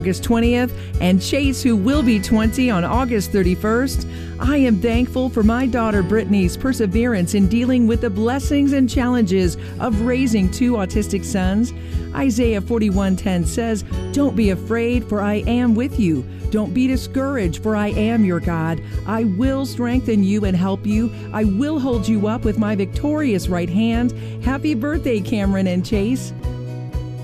August 20th, and Chase, who will be 20 on August 31st. I am thankful for my daughter Brittany's perseverance in dealing with the blessings and challenges of raising two autistic sons. Isaiah 41:10 says, "Don't be afraid, for I am with you. Don't be discouraged, for I am your God. I will strengthen you and help you. I will hold you up with my victorious right hand." Happy birthday, Cameron and Chase.